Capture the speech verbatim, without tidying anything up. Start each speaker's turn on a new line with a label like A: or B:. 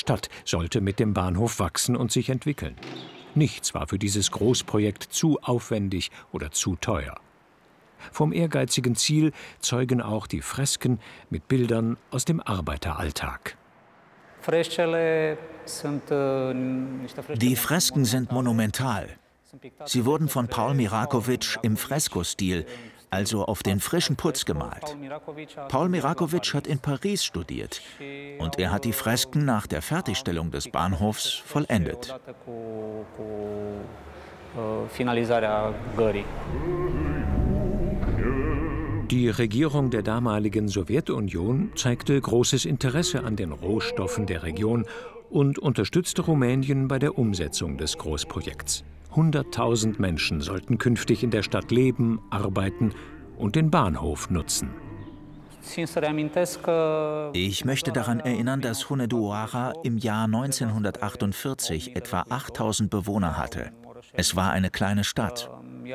A: Stadt sollte mit dem Bahnhof wachsen und sich entwickeln. Nichts war für dieses Großprojekt zu aufwendig oder zu teuer. Vom ehrgeizigen Ziel zeugen auch die Fresken mit Bildern aus dem Arbeiteralltag.
B: Die Fresken sind monumental. Sie wurden von Paul Miraković im Freskostil, also auf den frischen Putz, gemalt. Paul Miraković hat in Paris studiert und er hat die Fresken nach der Fertigstellung des Bahnhofs vollendet.
A: Die Regierung der damaligen Sowjetunion zeigte großes Interesse an den Rohstoffen der Region und unterstützte Rumänien bei der Umsetzung des Großprojekts. hunderttausend Menschen sollten künftig in der Stadt leben, arbeiten und den Bahnhof nutzen.
B: Ich möchte daran erinnern, dass Hunedoara im Jahr neunzehnhundertachtundvierzig etwa achttausend Bewohner hatte. Es war eine kleine Stadt.